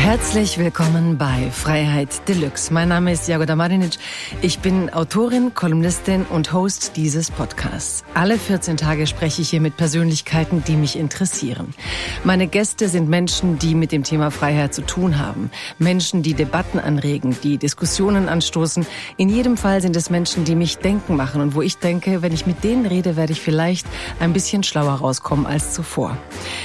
Herzlich willkommen bei Freiheit Deluxe. Mein Name ist Jagoda Marinic. Ich bin Autorin, Kolumnistin und Host dieses Podcasts. Alle 14 Tage spreche ich hier mit Persönlichkeiten, die mich interessieren. Meine Gäste sind Menschen, die mit dem Thema Freiheit zu tun haben. Menschen, die Debatten anregen, die Diskussionen anstoßen. In jedem Fall sind es Menschen, die mich denken machen und wo ich denke, wenn ich mit denen rede, werde ich vielleicht ein bisschen schlauer rauskommen als zuvor.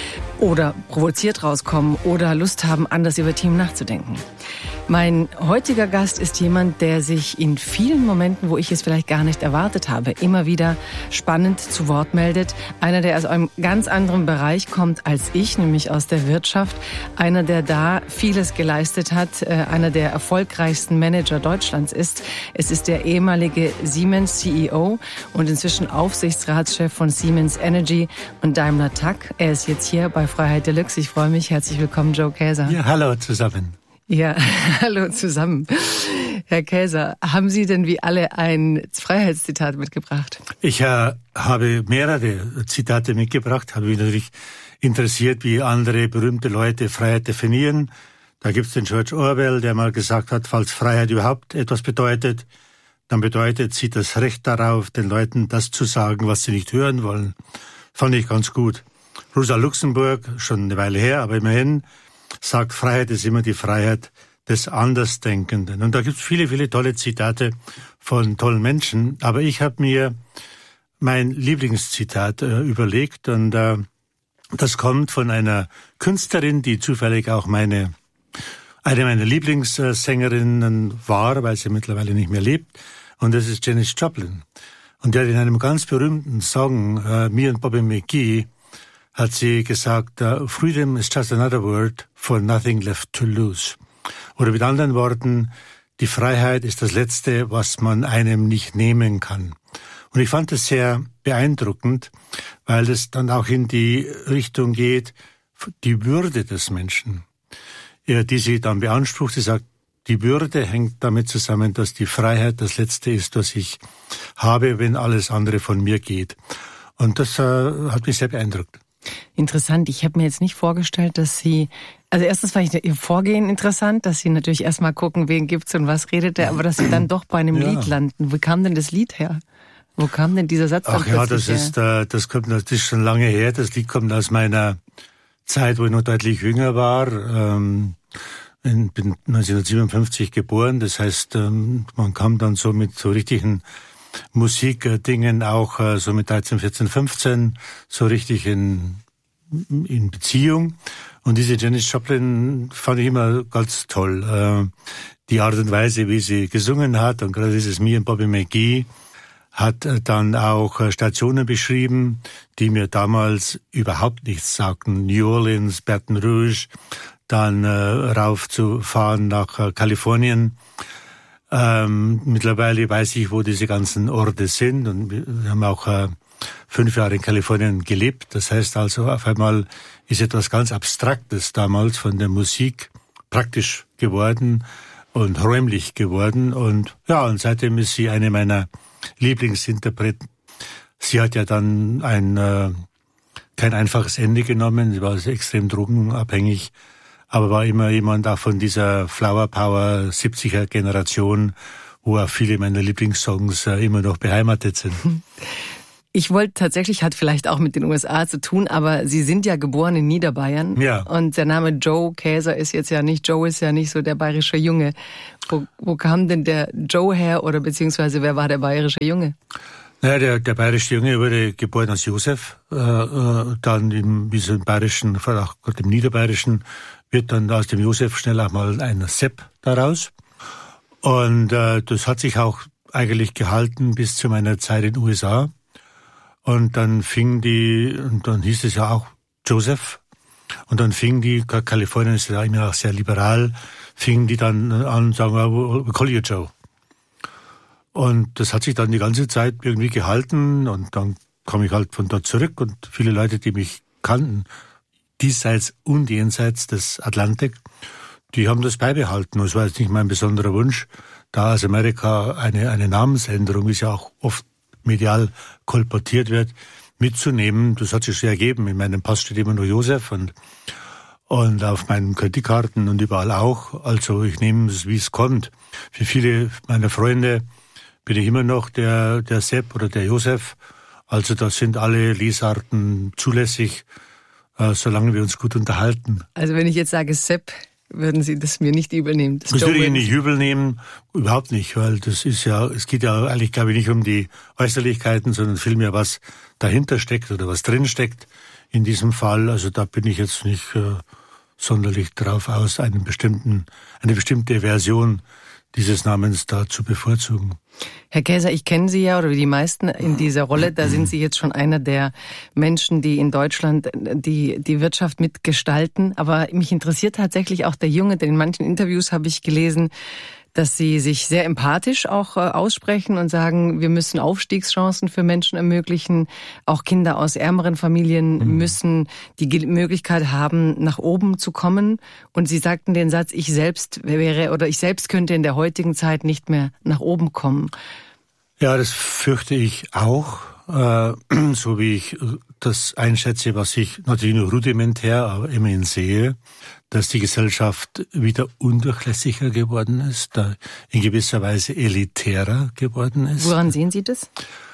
Oder provoziert rauskommen oder Lust haben, anders über Themen nachzudenken. Mein heutiger Gast ist jemand, der sich in vielen Momenten, wo ich es vielleicht gar nicht erwartet habe, immer wieder spannend zu Wort meldet. Einer, der aus einem ganz anderen Bereich kommt als ich, nämlich aus der Wirtschaft. Einer, der da vieles geleistet hat. Einer der erfolgreichsten Manager Deutschlands ist. Es ist der ehemalige Siemens CEO und inzwischen Aufsichtsratschef von Siemens Energy und Daimler Truck. Er ist jetzt hier bei Freiheit Deluxe. Ich freue mich. Herzlich willkommen, Joe Käser. Ja, hallo zusammen. Ja, hallo zusammen. Herr Käser, haben Sie denn wie alle ein Freiheitszitat mitgebracht? Ich habe mehrere Zitate mitgebracht, habe mich natürlich interessiert, wie andere berühmte Leute Freiheit definieren. Da gibt's den George Orwell, der mal gesagt hat, falls Freiheit überhaupt etwas bedeutet, dann bedeutet sie das Recht darauf, den Leuten das zu sagen, was sie nicht hören wollen. Fand ich ganz gut. Rosa Luxemburg, schon eine Weile her, aber immerhin, sagt, Freiheit ist immer die Freiheit des Andersdenkenden. Und da gibt es viele, viele tolle Zitate von tollen Menschen. Aber ich habe mir mein Lieblingszitat überlegt. Und das kommt von einer Künstlerin, die zufällig auch eine meiner Lieblingssängerinnen war, weil sie mittlerweile nicht mehr lebt. Und das ist Janis Joplin. Und die hat in einem ganz berühmten Song, Me and Bobby McGee, hat sie gesagt, Freedom is just another word for nothing left to lose. Oder mit anderen Worten, die Freiheit ist das Letzte, was man einem nicht nehmen kann. Und ich fand das sehr beeindruckend, weil es dann auch in die Richtung geht, die Würde des Menschen, die sie dann beansprucht. Sie sagt, die Würde hängt damit zusammen, dass die Freiheit das Letzte ist, was ich habe, wenn alles andere von mir geht. Und das hat mich sehr beeindruckt. Interessant. Ich habe mir jetzt nicht vorgestellt, dass Sie, also erstens fand ich Ihr Vorgehen interessant, dass Sie natürlich erstmal gucken, wen gibt's und was redet der, aber dass Sie dann doch bei einem Lied landen. Wo kam denn das Lied her? Wo kam denn dieser Satz dann plötzlich her? Das ist schon lange her. Das Lied kommt aus meiner Zeit, wo ich noch deutlich jünger war. Ich bin 1957 geboren. Das heißt, man kam dann so mit so richtigen Musikdingen auch so mit 13, 14, 15 so richtig in Beziehung. Und diese Janis Joplin fand ich immer ganz toll. Die Art und Weise, wie sie gesungen hat, und gerade dieses Me and Bobby McGee hat dann auch Stationen beschrieben, die mir damals überhaupt nichts sagten. New Orleans, Baton Rouge, dann raufzufahren nach Kalifornien. Mittlerweile weiß ich, wo diese ganzen Orte sind, und wir haben auch 5 Jahre in Kalifornien gelebt. Das heißt also, auf einmal ist etwas ganz Abstraktes damals von der Musik praktisch geworden und räumlich geworden. Und ja, und seitdem ist sie eine meiner Lieblingsinterpreten. Sie hat ja dann kein einfaches Ende genommen. Sie war also extrem drogenabhängig, aber war immer jemand auch von dieser Flower Power 70er Generation, wo auch viele meiner Lieblingssongs immer noch beheimatet sind. Ich wollte tatsächlich, hat vielleicht auch mit den USA zu tun, aber Sie sind ja geboren in Niederbayern. Ja. Und der Name Joe Käser ist jetzt ja nicht, Joe ist ja nicht so der bayerische Junge. Wo kam denn der Joe her, oder beziehungsweise wer war der bayerische Junge? Naja, der bayerische Junge wurde geboren als Josef, dann im bayerischen, auch im Niederbayerischen, wird dann aus dem Josef schnell auch mal ein Sepp daraus. Und das hat sich auch eigentlich gehalten bis zu meiner Zeit in den USA. Und dann dann hieß es ja auch Joseph. Und dann Kalifornien ist ja immer auch sehr liberal, fingen die dann an, sagen wir, we call you Joe. Und das hat sich dann die ganze Zeit irgendwie gehalten, und dann kam ich halt von dort zurück, und viele Leute, die mich kannten, diesseits und jenseits des Atlantik, die haben das beibehalten. Und es war jetzt nicht mein besonderer Wunsch, da aus Amerika eine Namensänderung, wie es ja auch oft medial kolportiert wird, mitzunehmen. Das hat sich schon ergeben. In meinem Pass steht immer nur Josef, und auf meinen Kreditkarten und überall auch. Also ich nehme es, wie es kommt. Für viele meiner Freunde bin ich immer noch der Sepp oder der Josef. Also da sind alle Lesarten zulässig, solange wir uns gut unterhalten. Also wenn ich jetzt sage Sepp, würden Sie das mir nicht übel nehmen? Das würde ich nicht übel nehmen, überhaupt nicht, weil das ist ja, es geht ja eigentlich, glaube ich, nicht um die Äußerlichkeiten, sondern vielmehr, was dahinter steckt oder was drin steckt in diesem Fall. Also da bin ich jetzt nicht sonderlich drauf aus, eine bestimmte Version dieses Namens da zu bevorzugen. Herr Käser, ich kenne Sie ja, oder wie die meisten in dieser Rolle, da sind Sie jetzt schon einer der Menschen, die in Deutschland die Wirtschaft mitgestalten. Aber mich interessiert tatsächlich auch der Junge, denn in manchen Interviews habe ich gelesen, dass Sie sich sehr empathisch auch aussprechen und sagen, wir müssen Aufstiegschancen für Menschen ermöglichen. Auch Kinder aus ärmeren Familien müssen die Möglichkeit haben, nach oben zu kommen. Und Sie sagten den Satz, ich selbst könnte in der heutigen Zeit nicht mehr nach oben kommen. Ja, das fürchte ich auch, so wie ich das einschätze, was ich natürlich nur rudimentär, aber immerhin sehe, dass die Gesellschaft wieder undurchlässiger geworden ist, in gewisser Weise elitärer geworden ist. Woran sehen Sie das?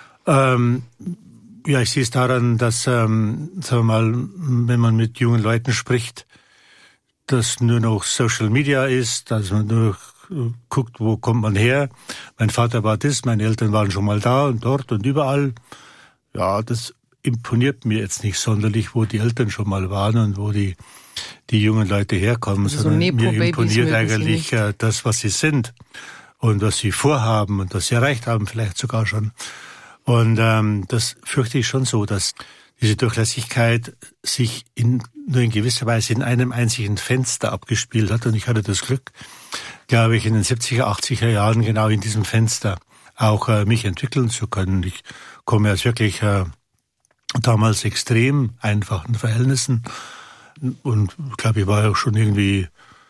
Ja, ich sehe es daran, dass, sagen wir mal, wenn man mit jungen Leuten spricht, dass nur noch Social Media ist, dass man nur guckt, wo kommt man her. Mein Vater war das, meine Eltern waren schon mal da und dort und überall. Ja, das imponiert mir jetzt nicht sonderlich, wo die Eltern schon mal waren und wo die jungen Leute herkommen, also sondern mir imponiert eigentlich das, was sie sind und was sie vorhaben und was sie erreicht haben, vielleicht sogar schon. Und das fürchte ich schon so, dass diese Durchlässigkeit sich nur in gewisser Weise in einem einzigen Fenster abgespielt hat. Und ich hatte das Glück, glaube ich, in den 70er, 80er Jahren genau in diesem Fenster auch mich entwickeln zu können. Ich komme aus wirklich damals extrem einfachen Verhältnissen. Und ich glaube, ich war ja auch schon irgendwie,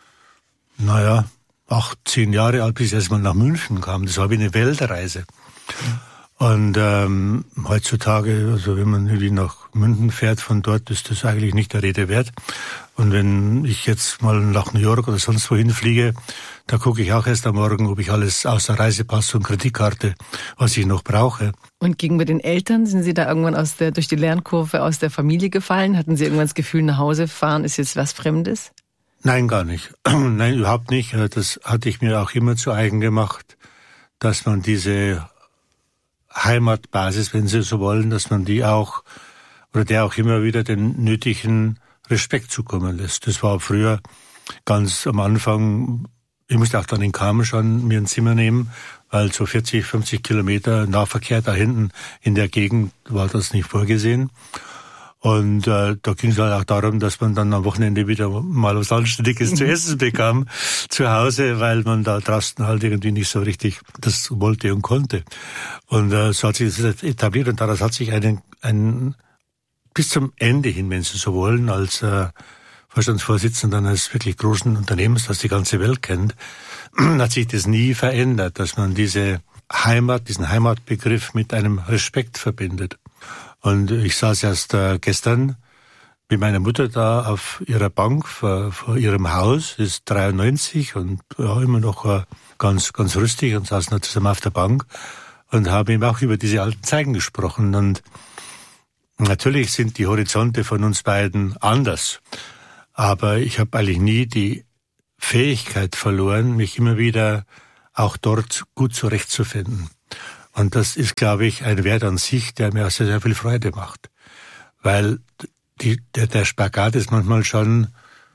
8, 10 Jahre alt, bis ich erstmal nach München kam. Das war wie eine Weltreise. Und heutzutage, also wenn man irgendwie nach München fährt, von dort ist das eigentlich nicht der Rede wert. Und wenn ich jetzt mal nach New York oder sonst wohin fliege, da gucke ich auch erst am Morgen, ob ich alles außer Reisepass und Kreditkarte, was ich noch brauche. Und gegenüber den Eltern, sind Sie da irgendwann durch die Lernkurve aus der Familie gefallen? Hatten Sie irgendwann das Gefühl, nach Hause fahren ist jetzt was Fremdes? Nein, gar nicht. Nein, überhaupt nicht. Das hatte ich mir auch immer zu eigen gemacht, dass man diese Heimatbasis, wenn Sie so wollen, dass man die auch, oder der auch immer wieder den nötigen Respekt zukommen lässt. Das war früher ganz am Anfang, ich musste auch dann in Kamen schon mir ein Zimmer nehmen, weil so 40, 50 Kilometer Nahverkehr da hinten in der Gegend war das nicht vorgesehen. Und da ging es halt auch darum, dass man dann am Wochenende wieder mal was Anständiges zu essen bekam zu Hause, weil man da draußen halt irgendwie nicht so richtig das wollte und konnte. Und so hat sich das etabliert und daraus hat sich ein bis zum Ende hin, wenn Sie so wollen, als Vorstandsvorsitzender eines wirklich großen Unternehmens, das die ganze Welt kennt, hat sich das nie verändert, dass man diesen Heimatbegriff mit einem Respekt verbindet. Und ich saß erst gestern mit meiner Mutter da auf ihrer Bank vor ihrem Haus, ist 93 und ja, immer noch ganz, ganz rüstig und saßen zusammen auf der Bank und haben eben auch über diese alten Zeiten gesprochen. Und natürlich sind die Horizonte von uns beiden anders, aber ich habe eigentlich nie die Fähigkeit verloren, mich immer wieder auch dort gut zurechtzufinden. Und das ist, glaube ich, ein Wert an sich, der mir auch sehr, sehr viel Freude macht. Weil der Spagat ist manchmal schon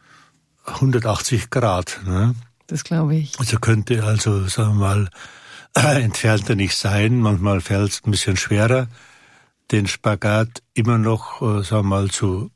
180 Grad. Ne? Das glaube ich. Also könnte sagen wir mal, entfernter nicht sein. Manchmal fällt es ein bisschen schwerer, den Spagat immer noch, sagen wir mal, zu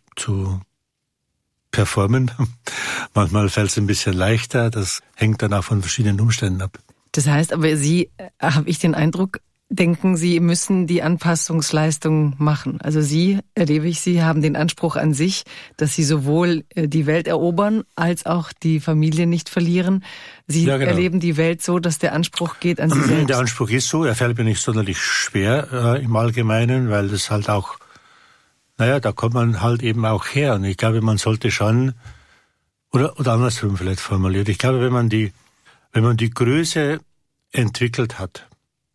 performen. Manchmal fällt es ein bisschen leichter. Das hängt dann auch von verschiedenen Umständen ab. Das heißt aber, Sie, habe ich den Eindruck, denken, Sie müssen die Anpassungsleistung machen. Also Sie, erlebe ich, Sie haben den Anspruch an sich, dass Sie sowohl die Welt erobern, als auch die Familie nicht verlieren. Sie erleben die Welt so, dass der Anspruch geht an Sie selbst. Der Anspruch ist so, er fällt mir nicht sonderlich schwer im Allgemeinen, weil das halt auch, da kommt man halt eben auch her. Und ich glaube, man sollte schon Oder andersrum vielleicht formuliert. Ich glaube, wenn man die Größe entwickelt hat,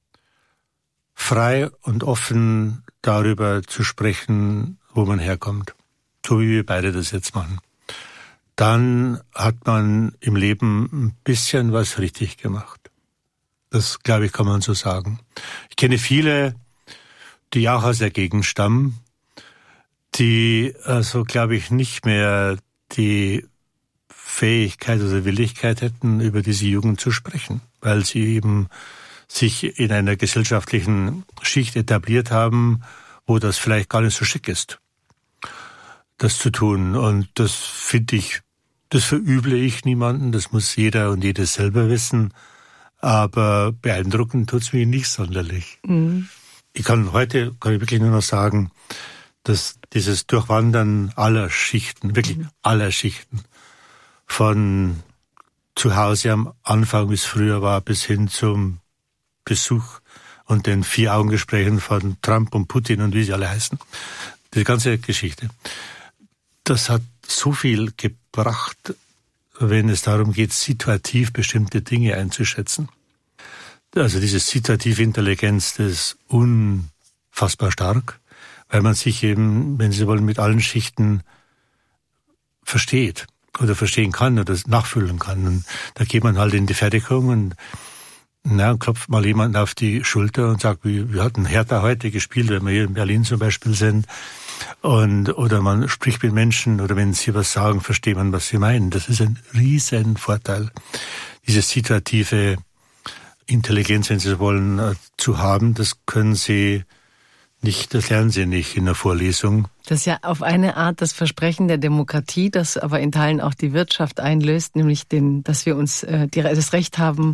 frei und offen darüber zu sprechen, wo man herkommt, so wie wir beide das jetzt machen, dann hat man im Leben ein bisschen was richtig gemacht. Das, glaube ich, kann man so sagen. Ich kenne viele, die auch aus der Gegend stammen, die also, glaube ich, nicht mehr die Fähigkeit oder Willigkeit hätten, über diese Jugend zu sprechen, weil sie eben sich in einer gesellschaftlichen Schicht etabliert haben, wo das vielleicht gar nicht so schick ist, das zu tun. Und das finde ich, das verüble ich niemanden, das muss jeder und jede selber wissen, aber beeindruckend tut's mich nicht sonderlich. Mhm. Heute kann ich wirklich nur noch sagen, dass dieses Durchwandern aller Schichten, wirklich aller Schichten, von zu Hause am Anfang, wie es früher war, bis hin zum Besuch und den 4-Augen-Gesprächen von Trump und Putin und wie sie alle heißen. Die ganze Geschichte. Das hat so viel gebracht, wenn es darum geht, situativ bestimmte Dinge einzuschätzen. Also diese situative Intelligenz, das ist unfassbar stark, weil man sich eben, wenn Sie wollen, mit allen Schichten versteht oder verstehen kann oder nachfühlen kann. Und da geht man halt in die Fertigung und klopft mal jemanden auf die Schulter und sagt, wir hatten Hertha heute gespielt, wenn wir hier in Berlin zum Beispiel sind. Oder man spricht mit Menschen oder wenn sie was sagen, versteht man, was sie meinen. Das ist ein riesen Vorteil, diese situative Intelligenz, wenn Sie so wollen, zu haben. Das können Sie nicht, das lernen Sie nicht in der Vorlesung. Das ist ja auf eine Art das Versprechen der Demokratie, das aber in Teilen auch die Wirtschaft einlöst, nämlich dass wir uns das Recht haben,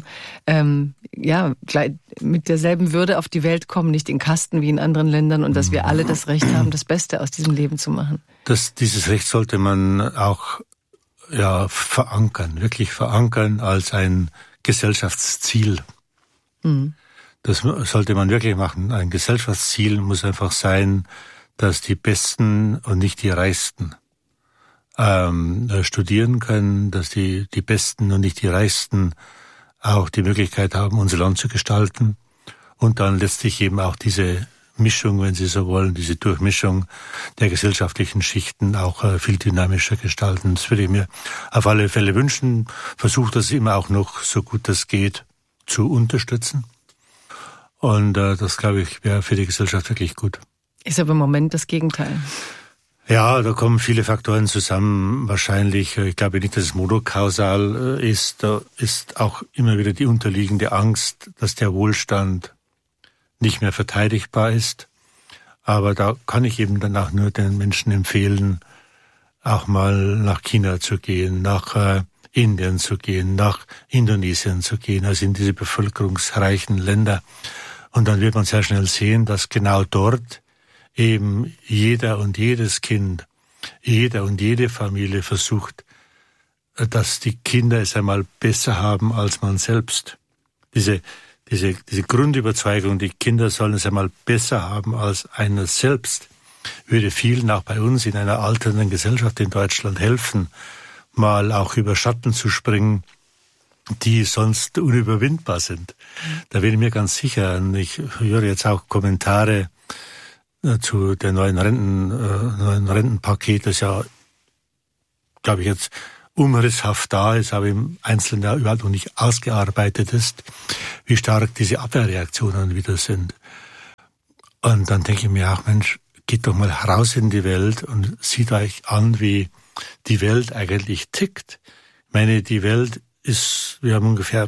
mit derselben Würde auf die Welt kommen, nicht in Kasten wie in anderen Ländern, und dass wir alle das Recht haben, das Beste aus diesem Leben zu machen. Dieses Recht sollte man auch wirklich verankern als ein Gesellschaftsziel. Mhm. Das sollte man wirklich machen. Ein Gesellschaftsziel muss einfach sein, dass die Besten und nicht die Reichsten studieren können, dass die Besten und nicht die Reichsten auch die Möglichkeit haben, unser Land zu gestalten und dann letztlich eben auch diese Mischung, wenn Sie so wollen, diese Durchmischung der gesellschaftlichen Schichten auch viel dynamischer gestalten. Das würde ich mir auf alle Fälle wünschen. Versuche das immer auch noch, so gut das geht, zu unterstützen. Und das, glaube ich, wäre für die Gesellschaft wirklich gut. Ist aber im Moment das Gegenteil. Ja, da kommen viele Faktoren zusammen. Wahrscheinlich, ich glaube nicht, dass es monokausal ist. Da ist auch immer wieder die unterliegende Angst, dass der Wohlstand nicht mehr verteidigbar ist. Aber da kann ich eben dann auch nur den Menschen empfehlen, auch mal nach China zu gehen, nach Indien zu gehen, nach Indonesien zu gehen, also in diese bevölkerungsreichen Länder. Und dann wird man sehr schnell sehen, dass genau dort eben jeder und jedes Kind, jeder und jede Familie versucht, dass die Kinder es einmal besser haben als man selbst. Diese Grundüberzeugung, die Kinder sollen es einmal besser haben als einer selbst, würde vielen auch bei uns in einer alternden Gesellschaft in Deutschland helfen, mal auch über Schatten zu springen, die sonst unüberwindbar sind. Da bin ich mir ganz sicher, und ich höre jetzt auch Kommentare zu der neuen Rentenpaket, das ja, glaube ich, jetzt umrisshaft da ist, aber im Einzelnen ja überhaupt noch nicht ausgearbeitet ist, wie stark diese Abwehrreaktionen wieder sind. Und dann denke ich mir auch, Mensch, geht doch mal raus in die Welt und sieht euch an, wie die Welt eigentlich tickt. Ich meine, die Welt wir haben ungefähr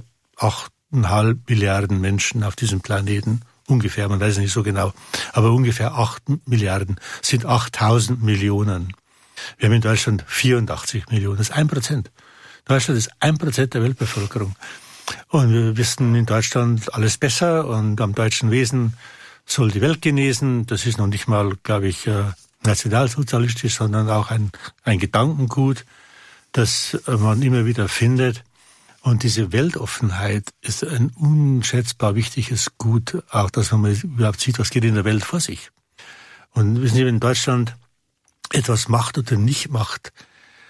8,5 Milliarden Menschen auf diesem Planeten. Ungefähr, man weiß nicht so genau. Aber ungefähr 8 Milliarden sind 8.000 Millionen. Wir haben in Deutschland 84 Millionen. Das ist 1%. Deutschland ist 1% der Weltbevölkerung. Und wir wissen in Deutschland alles besser und am deutschen Wesen soll die Welt genesen. Das ist noch nicht mal, glaube ich, nationalsozialistisch, sondern auch ein Gedankengut, das man immer wieder findet. Und diese Weltoffenheit ist ein unschätzbar wichtiges Gut, auch dass man überhaupt sieht, was geht in der Welt vor sich. Und wissen Sie, wenn Deutschland etwas macht oder nicht macht,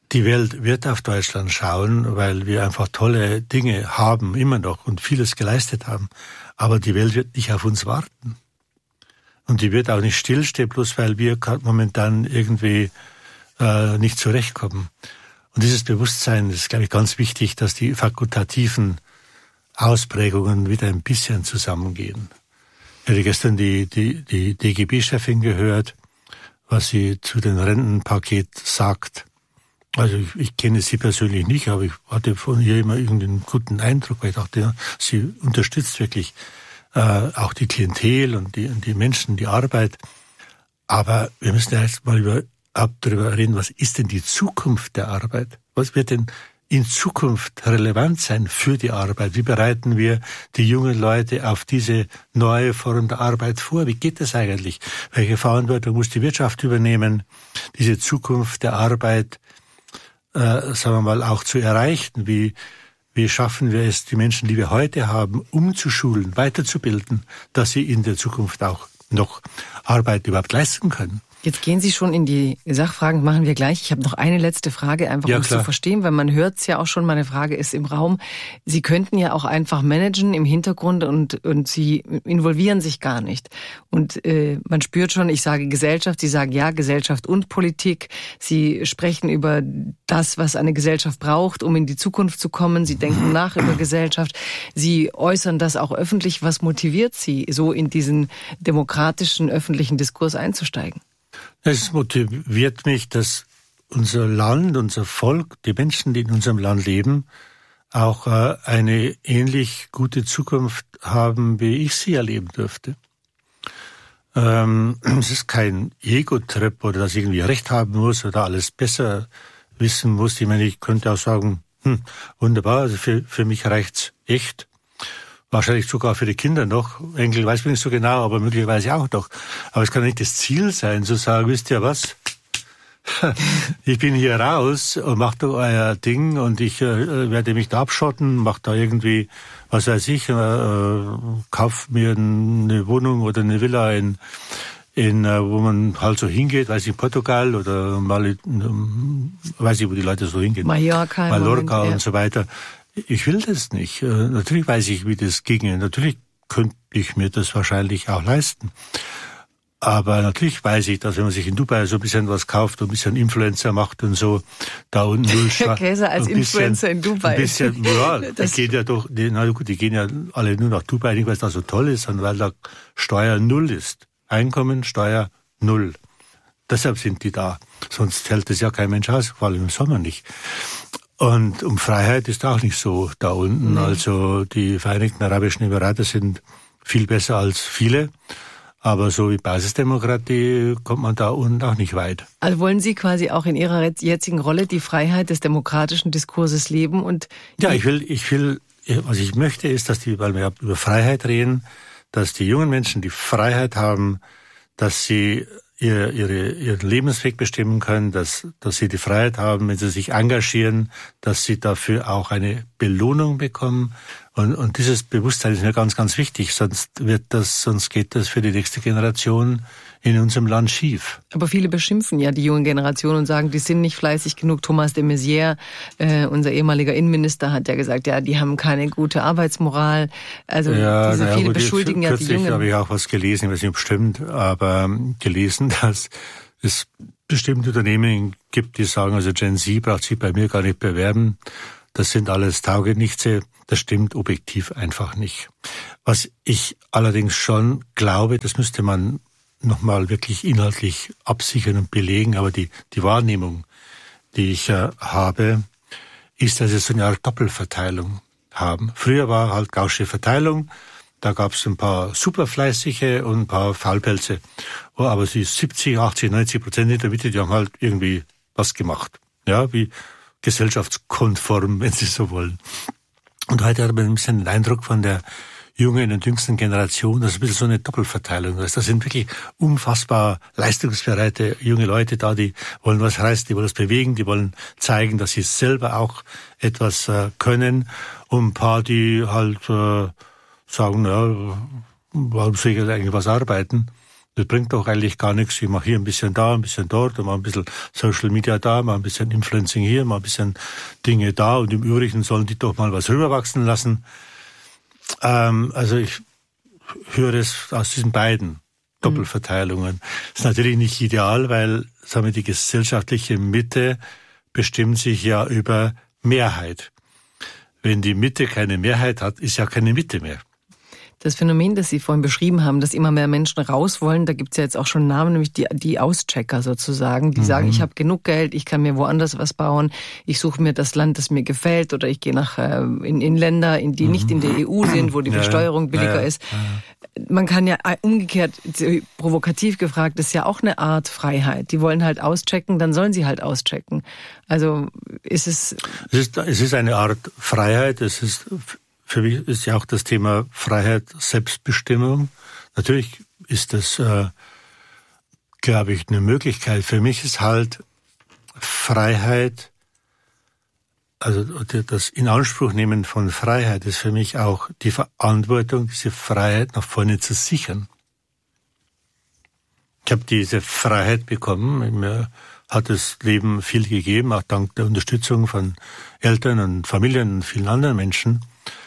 Die Welt wird auf Deutschland schauen, weil wir einfach tolle Dinge haben, immer noch, und vieles geleistet haben. Aber die Welt wird nicht auf uns warten. Und die wird auch nicht stillstehen, bloß weil wir momentan irgendwie nicht zurechtkommen. Und dieses Bewusstsein ist, glaube ich, ganz wichtig, dass die fakultativen Ausprägungen wieder ein bisschen zusammengehen. Ich hatte gestern die DGB-Chefin gehört, was sie zu dem Rentenpaket sagt. Also ich kenne sie persönlich nicht, aber ich hatte von ihr immer irgendeinen guten Eindruck, weil ich dachte, ja, sie unterstützt wirklich auch die Klientel und die Menschen, die Arbeit. Aber wir müssen ja erst mal darüber reden, was ist denn die Zukunft der Arbeit? Was wird denn in Zukunft relevant sein für die Arbeit? Wie bereiten wir die jungen Leute auf diese neue Form der Arbeit vor? Wie geht das eigentlich? Welche Verantwortung muss die Wirtschaft übernehmen, diese Zukunft der Arbeit, sagen wir mal, auch zu erreichen? Wie schaffen wir es, die Menschen, die wir heute haben, umzuschulen, weiterzubilden, dass sie in der Zukunft auch noch Arbeit überhaupt leisten können? Jetzt gehen Sie schon in die Sachfragen, machen wir gleich. Ich habe noch eine letzte Frage, einfach um es zu verstehen, weil man hört es ja auch schon, meine Frage ist im Raum. Sie könnten ja auch einfach managen im Hintergrund und Sie involvieren sich gar nicht. Und man spürt schon, ich sage Gesellschaft, Sie sagen ja, Gesellschaft und Politik. Sie sprechen über das, was eine Gesellschaft braucht, um in die Zukunft zu kommen. Sie denken nach über Gesellschaft. Sie äußern das auch öffentlich. Was motiviert Sie, so in diesen demokratischen öffentlichen Diskurs einzusteigen? Es motiviert mich, dass unser Land, unser Volk, die Menschen, die in unserem Land leben, auch eine ähnlich gute Zukunft haben, wie ich sie erleben durfte. Es ist kein Ego-Trip oder dass ich irgendwie Recht haben muss oder alles besser wissen muss. Ich meine, ich könnte auch sagen, wunderbar, also für mich reicht's echt. Wahrscheinlich sogar für die Kinder noch. Enkel weiß man nicht so genau, aber möglicherweise auch noch. Aber es kann nicht das Ziel sein, zu sagen, wisst ihr was? Ich bin hier raus und mache da euer Ding und ich werde mich da abschotten, mache da irgendwie, was weiß ich, kauf mir eine Wohnung oder eine Villa in wo man halt so hingeht, weiß ich, in Portugal oder mal, weiß ich, wo die Leute so hingehen. Mallorca und so weiter. Ich will das nicht. Natürlich weiß ich, wie das ginge. Natürlich könnte ich mir das wahrscheinlich auch leisten. Aber natürlich weiß ich, dass wenn man sich in Dubai so ein bisschen was kauft und ein bisschen Influencer macht und so, da unten null Käse als Influencer in Dubai. Ein bisschen, ja, die gehen ja alle nur nach Dubai, nicht weil es da so toll ist, sondern weil da Steuer null ist. Einkommensteuer null. Deshalb sind die da. Sonst hält das ja kein Mensch aus, vor allem im Sommer nicht. Und um Freiheit ist auch nicht so da unten. Nee. Also die Vereinigten Arabischen Emirate sind viel besser als viele. Aber so wie Basisdemokratie kommt man da unten auch nicht weit. Also wollen Sie quasi auch in Ihrer jetzigen Rolle die Freiheit des demokratischen Diskurses leben? Und ja, ich will, was ich möchte, ist, weil wir über Freiheit reden, dass die jungen Menschen die Freiheit haben, dass sie ihren Lebensweg bestimmen können, dass sie die Freiheit haben, wenn sie sich engagieren, dass sie dafür auch eine Belohnung bekommen. Und dieses Bewusstsein ist mir ganz, ganz wichtig. Sonst geht das für die nächste Generation in unserem Land schief. Aber viele beschimpfen ja die junge Generation und sagen, die sind nicht fleißig genug. Thomas de Maizière, unser ehemaliger Innenminister, hat ja gesagt, ja, die haben keine gute Arbeitsmoral. Also ja, viele beschuldigen ja die Jungen. Kürzlich habe ich auch was gelesen, ich weiß nicht, ob es stimmt, aber gelesen, dass es bestimmte Unternehmen gibt, die sagen, also Gen Z braucht sich bei mir gar nicht bewerben. Das sind alles Taugenichtse. Das stimmt objektiv einfach nicht. Was ich allerdings schon glaube, das müsste man nochmal wirklich inhaltlich absichern und belegen, aber die Wahrnehmung, die ich habe, ist, dass wir so eine Art Doppelverteilung haben. Früher war halt gaußsche Verteilung, da gab es ein paar superfleißige und ein paar Faulpelze. Aber die 70, 80, 90% in der Mitte, die haben halt irgendwie was gemacht. Ja, wie gesellschaftskonform, wenn Sie so wollen. Und heute hat man ein bisschen den Eindruck von der jungen und jüngsten Generation, das ist ein bisschen so eine Doppelverteilung. Das sind wirklich unfassbar leistungsbereite junge Leute da, die wollen was reißen, die wollen was bewegen, die wollen zeigen, dass sie selber auch etwas können. Und ein paar, die halt sagen, ja, warum soll ich eigentlich was arbeiten? Das bringt doch eigentlich gar nichts. Ich mache hier ein bisschen da, ein bisschen dort, und mache ein bisschen Social Media da, mache ein bisschen Influencing hier, mache ein bisschen Dinge da, und im Übrigen sollen die doch mal was rüberwachsen lassen. Also ich höre es aus diesen beiden Doppelverteilungen. Das ist natürlich nicht ideal, weil, sagen wir, die gesellschaftliche Mitte bestimmt sich ja über Mehrheit. Wenn die Mitte keine Mehrheit hat, ist ja keine Mitte mehr. Das Phänomen, das Sie vorhin beschrieben haben, dass immer mehr Menschen raus wollen, da gibt's ja jetzt auch schon Namen, nämlich die Auschecker sozusagen, die sagen, ich habe genug Geld, ich kann mir woanders was bauen, ich suche mir das Land, das mir gefällt, oder ich gehe in Länder, die nicht in der EU sind, wo die Besteuerung billiger ist. Man kann ja umgekehrt, provokativ gefragt, das ist ja auch eine Art Freiheit. Die wollen halt auschecken, dann sollen sie halt auschecken. Also ist es... Es ist eine Art Freiheit, für mich ist ja auch das Thema Freiheit, Selbstbestimmung. Natürlich ist das, glaube ich, eine Möglichkeit. Für mich ist halt Freiheit, also das Inanspruchnehmen von Freiheit ist für mich auch die Verantwortung, diese Freiheit nach vorne zu sichern. Ich habe diese Freiheit bekommen. Mir hat das Leben viel gegeben, auch dank der Unterstützung von Eltern und Familien und vielen anderen Menschen.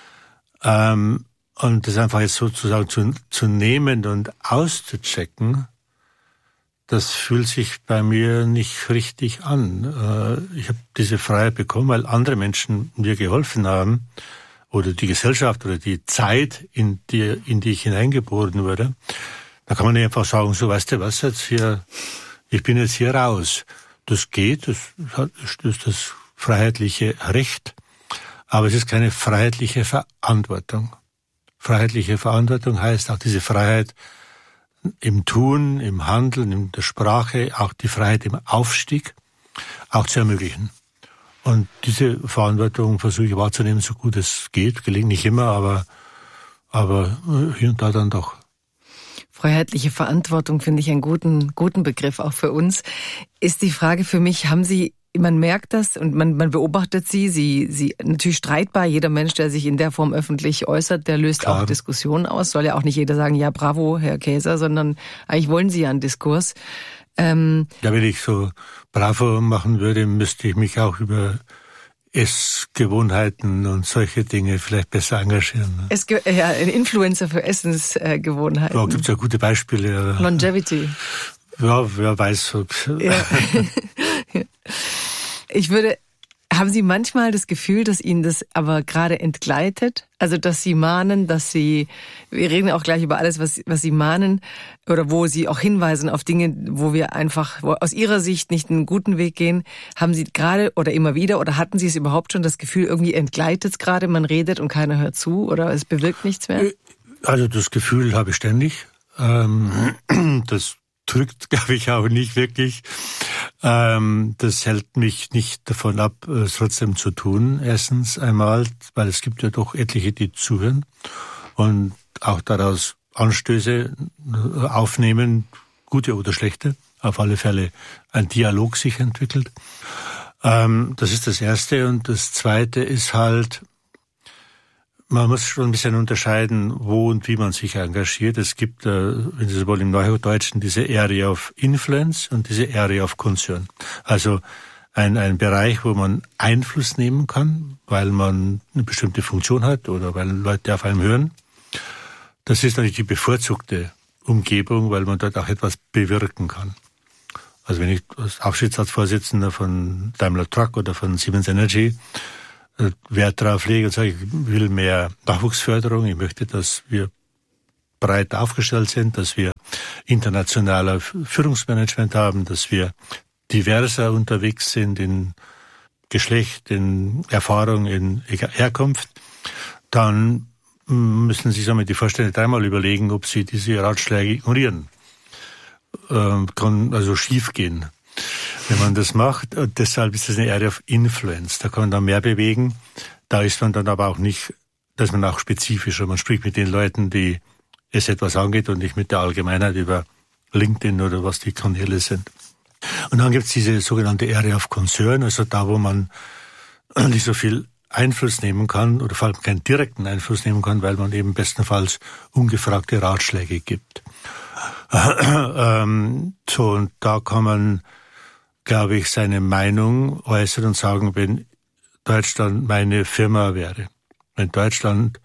Und das einfach jetzt sozusagen zu nehmen und auszuchecken, das fühlt sich bei mir nicht richtig an. Ich habe diese Freiheit bekommen, weil andere Menschen mir geholfen haben, oder die Gesellschaft oder die Zeit, in die ich hineingeboren wurde. Da kann man nicht einfach sagen, so, weißt du was, jetzt hier, ich bin jetzt hier raus. Das geht, das ist das freiheitliche Recht. Aber es ist keine freiheitliche Verantwortung. Freiheitliche Verantwortung heißt auch diese Freiheit im Tun, im Handeln, in der Sprache, auch die Freiheit im Aufstieg, auch zu ermöglichen. Und diese Verantwortung versuche ich wahrzunehmen, so gut es geht. Gelingt nicht immer, aber hier und da dann doch. Freiheitliche Verantwortung finde ich einen guten Begriff auch für uns. Ist die Frage für mich, man merkt das und man beobachtet sie natürlich streitbar. Jeder Mensch, der sich in der Form öffentlich äußert, der löst auch Diskussionen aus. Soll ja auch nicht jeder sagen, ja bravo, Herr Käser, sondern eigentlich wollen sie ja einen Diskurs. Wenn ich so bravo machen würde, müsste ich mich auch über Essgewohnheiten und solche Dinge vielleicht besser engagieren. Ne? Ein Influencer für Essensgewohnheiten. Da gibt's ja gute Beispiele. Longevity. Ja, wer weiß. Ja. Haben Sie manchmal das Gefühl, dass Ihnen das aber gerade entgleitet? Also, dass Sie mahnen, wir reden auch gleich über alles, was Sie mahnen, oder wo Sie auch hinweisen auf Dinge, wo aus Ihrer Sicht nicht einen guten Weg gehen. Haben Sie gerade oder immer wieder, oder hatten Sie es überhaupt schon das Gefühl, irgendwie entgleitet es gerade, man redet und keiner hört zu, oder es bewirkt nichts mehr? Also, das Gefühl habe ich ständig. Das drückt, glaube ich, auch nicht wirklich. Das hält mich nicht davon ab, es trotzdem zu tun. Erstens einmal, weil es gibt ja doch etliche, die zuhören und auch daraus Anstöße aufnehmen, gute oder schlechte. Auf alle Fälle ein Dialog sich entwickelt. Das ist das Erste. Und das Zweite ist halt, man muss schon ein bisschen unterscheiden, wo und wie man sich engagiert. Es gibt, wenn Sie so wollen, im Neudeutschen diese Area of Influence und diese Area of Concern. Also ein Bereich, wo man Einfluss nehmen kann, weil man eine bestimmte Funktion hat oder weil Leute auf einem hören. Das ist natürlich die bevorzugte Umgebung, weil man dort auch etwas bewirken kann. Also wenn ich als Aufsichtsratsvorsitzender von Daimler Truck oder von Siemens Energy Wert darauf lege und sage, ich will mehr Nachwuchsförderung, ich möchte, dass wir breit aufgestellt sind, dass wir internationaler Führungsmanagement haben, dass wir diverser unterwegs sind in Geschlecht, in Erfahrung, in Herkunft, dann müssen Sie sich die Vorstände dreimal überlegen, ob Sie diese Ratschläge ignorieren. Kann also schief gehen, wenn man das macht. Und deshalb ist das eine Area of Influence. Da kann man dann mehr bewegen. Da ist man dann aber auch nicht, da ist man auch spezifischer. Man spricht mit den Leuten, die es etwas angeht und nicht mit der Allgemeinheit über LinkedIn oder was die Kanäle sind. Und dann gibt es diese sogenannte Area of Concern, also da, wo man nicht so viel Einfluss nehmen kann oder vor allem keinen direkten Einfluss nehmen kann, weil man eben bestenfalls ungefragte Ratschläge gibt. Und da kann man, glaube ich, seine Meinung äußern und sagen, wenn Deutschland meine Firma wäre. Wenn Deutschland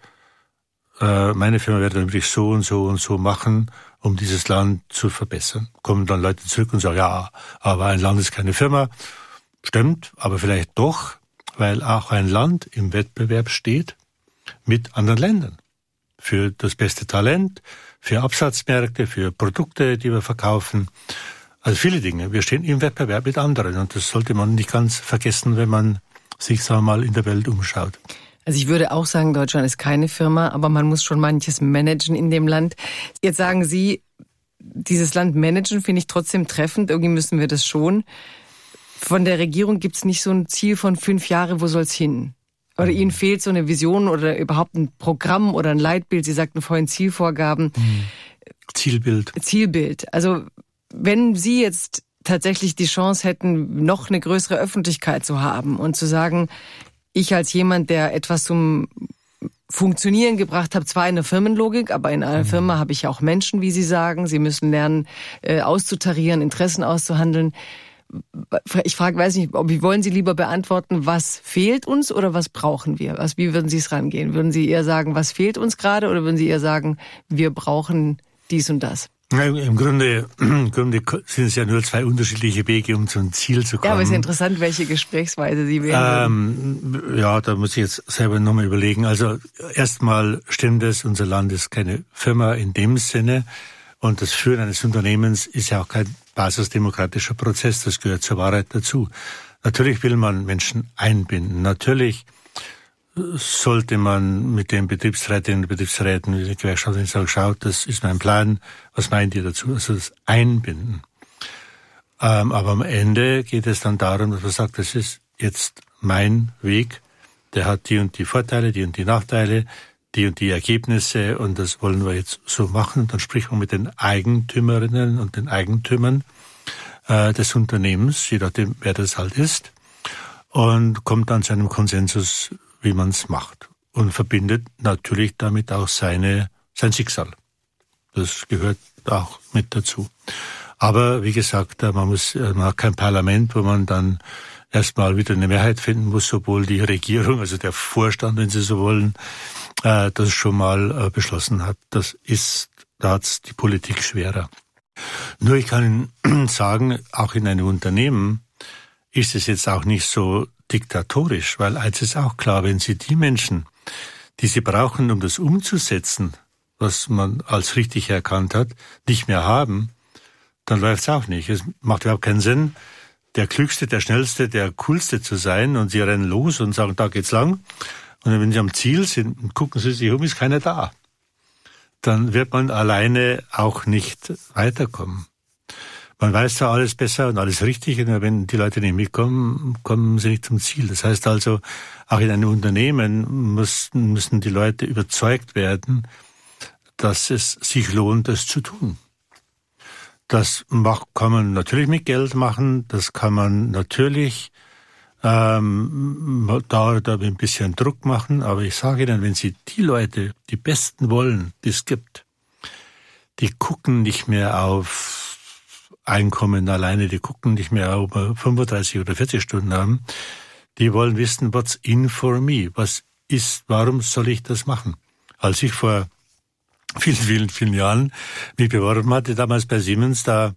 meine Firma wäre, dann würde ich so und so und so machen, um dieses Land zu verbessern. Kommen dann Leute zurück und sagen, ja, aber ein Land ist keine Firma. Stimmt, aber vielleicht doch, weil auch ein Land im Wettbewerb steht mit anderen Ländern. Für das beste Talent, für Absatzmärkte, für Produkte, die wir verkaufen. Also viele Dinge. Wir stehen im Wettbewerb mit anderen. Und das sollte man nicht ganz vergessen, wenn man sich, sagen wir mal, in der Welt umschaut. Also ich würde auch sagen, Deutschland ist keine Firma, aber man muss schon manches managen in dem Land. Jetzt sagen Sie, dieses Land managen finde ich trotzdem treffend. Irgendwie müssen wir das schon. Von der Regierung gibt es nicht so ein Ziel von 5 Jahre, wo soll es hin? Oder Ihnen fehlt so eine Vision oder überhaupt ein Programm oder ein Leitbild. Sie sagten vorhin Zielvorgaben. Zielbild. Also wenn Sie jetzt tatsächlich die Chance hätten, noch eine größere Öffentlichkeit zu haben und zu sagen, ich als jemand, der etwas zum Funktionieren gebracht habe, zwar in der Firmenlogik, aber in einer Firma habe ich ja auch Menschen, wie Sie sagen. Sie müssen lernen, auszutarieren, Interessen auszuhandeln. Ich weiß nicht, wie wollen Sie lieber beantworten, was fehlt uns oder was brauchen wir? Wie würden Sie es rangehen? Würden Sie eher sagen, was fehlt uns gerade, oder würden Sie eher sagen, wir brauchen dies und das? Ja, Im Grunde sind es ja nur 2 unterschiedliche Wege, um zum Ziel zu kommen. Ja, aber es ist interessant, welche Gesprächsweise Sie wählen. Ja, da muss ich jetzt selber nochmal überlegen. Also erstmal stimmt es, unser Land ist keine Firma in dem Sinne. Und das Führen eines Unternehmens ist ja auch kein basisdemokratischer Prozess. Das gehört zur Wahrheit dazu. Natürlich will man Menschen einbinden. Natürlich sollte man mit den Betriebsrätinnen und Betriebsräten, mit den Gewerkschaften sagen, schaut, das ist mein Plan, was meint ihr dazu? Also das Einbinden. Aber am Ende geht es dann darum, dass man sagt, das ist jetzt mein Weg, der hat die und die Vorteile, die und die Nachteile, die und die Ergebnisse, und das wollen wir jetzt so machen. Und dann spricht man mit den Eigentümerinnen und den Eigentümern des Unternehmens, je nachdem, wer das halt ist, und kommt dann zu einem Konsensus, wie man es macht, und verbindet natürlich damit auch sein Schicksal. Das gehört auch mit dazu. Aber wie gesagt, man hat kein Parlament, wo man dann erstmal wieder eine Mehrheit finden muss, obwohl die Regierung, also der Vorstand, wenn Sie so wollen, das schon mal beschlossen hat. Da hat's die Politik schwerer. Nur ich kann Ihnen sagen, auch in einem Unternehmen ist es jetzt auch nicht so diktatorisch, weil eins ist auch klar, wenn Sie die Menschen, die Sie brauchen, um das umzusetzen, was man als richtig erkannt hat, nicht mehr haben, dann läuft's auch nicht. Es macht überhaupt keinen Sinn, der Klügste, der Schnellste, der Coolste zu sein, und Sie rennen los und sagen, da geht's lang. Und wenn Sie am Ziel sind und gucken Sie sich um, ist keiner da. Dann wird man alleine auch nicht weiterkommen. Man weiß zwar alles besser und alles richtig, und wenn die Leute nicht mitkommen, kommen sie nicht zum Ziel. Das heißt also, auch in einem Unternehmen müssen die Leute überzeugt werden, dass es sich lohnt, das zu tun. Das kann man natürlich mit Geld machen, das kann man natürlich da ein bisschen Druck machen, aber ich sage Ihnen, wenn Sie die Leute, die Besten wollen, die es gibt, die gucken nicht mehr auf Einkommen alleine, die gucken nicht mehr, ob wir 35 oder 40 Stunden haben. Die wollen wissen, what's in for me? Warum soll ich das machen? Als ich vor vielen Jahren mich beworben hatte, damals bei Siemens, da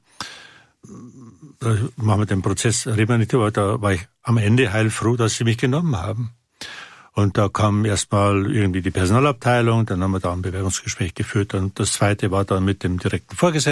machen wir den Prozess, reden wir nicht über, da war ich am Ende heilfroh, dass sie mich genommen haben. Und da kam erstmal irgendwie die Personalabteilung, dann haben wir da ein Bewerbungsgespräch geführt, und das zweite war dann mit dem direkten Vorgesetzten.